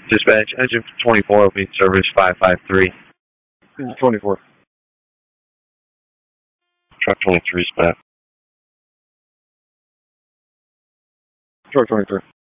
Dispatch, engine 24 will be service 553. Engine 24. Truck 23 is back. Truck 23.